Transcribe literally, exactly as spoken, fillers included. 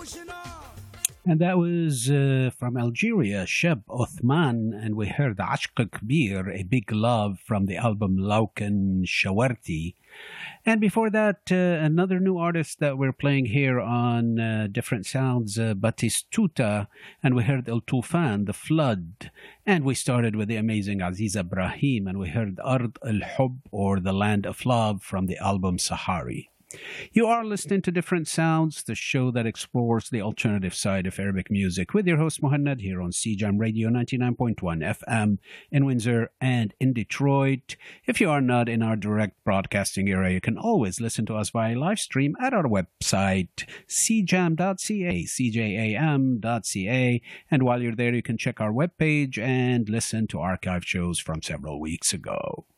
And that was uh, from Algeria, Sheb Othman, and we heard Ashq Kbir, A Big Love, from the album Lauken Shawarti. And before that, uh, another new artist that we're playing here on uh, Different Sounds, uh, Batistuta, and we heard El Tufan, The Flood. And we started with the amazing Aziz Ibrahim, and we heard Ard al-Hub, or The Land of Love, from the album Sahari. You are listening to Different Sounds, the show that explores the alternative side of Arabic music, with your host Mohannad here on C J A M Radio ninety-nine point one F M in Windsor and in Detroit. If you are not in our direct broadcasting area, you can always listen to us via live stream at our website, c jam dot c a, c j a m dot c a. And while you're there, you can check our webpage and listen to archive shows from several weeks ago.